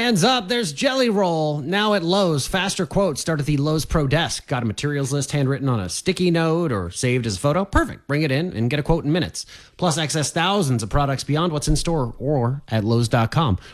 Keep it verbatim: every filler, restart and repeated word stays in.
Hands up, there's Jelly Roll. Now at Lowe's. Faster quotes start at the Lowe's Pro Desk. Got a materials list handwritten on a sticky note or saved as a photo? Perfect. Bring it in and get a quote in minutes. Plus, access thousands of products beyond what's in store or at Lowe's dot com.